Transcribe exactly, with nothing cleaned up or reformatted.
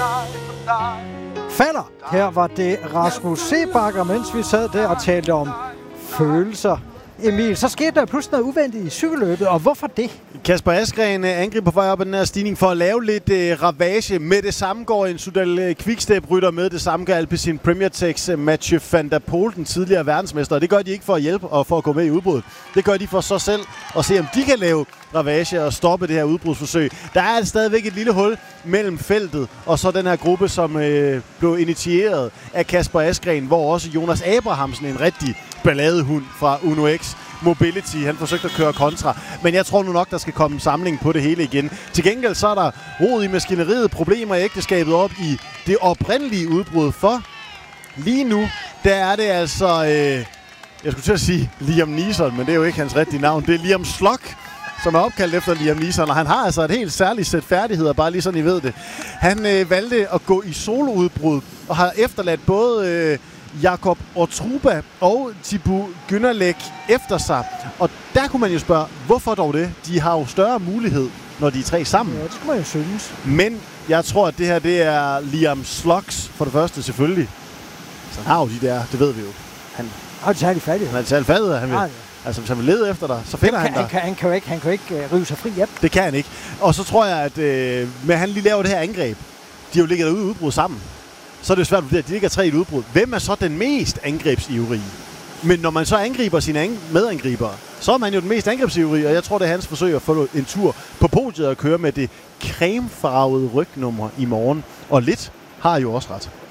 Falder. Her var det Rasmus Sebakker, mens vi sad der og talte om følelser. Emil, så skete der pludselig noget uventet i cykelløbet, og hvorfor det? Kasper Asgreen angriber på vej op ad den her stigning for at lave lidt øh, ravage. Med det samme går en Soudal Quickstep-rytter med. Det samme gør Alpecin Premier Techs Mathieu van der Poel, den tidligere verdensmester. Og det gør de ikke for at hjælpe og for at gå med i udbruddet. Det gør de for sig selv og se, om de kan lave ravage og stoppe det her udbrudsforsøg. Der er stadigvæk et lille hul mellem feltet og så den her gruppe, som øh, blev initieret af Kasper Asgreen, hvor også Jonas Abrahamsen, en rigtig balladehund fra Uno X Mobility, han forsøgte at køre kontra, men jeg tror nu nok, der skal komme en samling på det hele igen. Til gengæld så er der rod i maskineriet, problemer i ægteskabet op i det oprindelige udbrud, for lige nu, der er det altså, øh, jeg skulle til at sige Liam Neeson, men det er jo ikke hans rigtige navn, det er Liam Slock, som er opkaldt efter Liam Neeson, og han har altså et helt særligt sæt færdigheder, bare lige sådan I ved det. Han øh, valgte at gå i soloudbrud, og har efterladt både øh, Jakob Otruba og Thibaut Günnerlæk efter sig. Og der kunne man jo spørge, hvorfor dog det? De har jo større mulighed, når de er tre sammen. Ja, det skulle man jo synes. Men jeg tror, at det her, det er Liam Slocks for det første selvfølgelig. Så han har jo de der, det ved vi jo. Han har de særlig fattighed. Han har de særlig fattighed, han vil. Ja. Altså, hvis han vil lede efter dig, så finder han, han dig. Han kan, han kan jo ikke, han kan jo ikke uh, rive sig fri hjem. Det kan han ikke. Og så tror jeg, at øh, med at han lige laver det her angreb, de har jo ligget derude i udbrud sammen. Så er det jo svært at vurdere, at de ligger tre i et udbrud. Hvem er så den mest angrebsivrige? Men når man så angriber sine ang- medangribere, så er man jo den mest angrebsivrige, og jeg tror, det er hans forsøg at få en tur på podiet og køre med det cremefarvede rygnummer i morgen. Og lidt har jo også ret.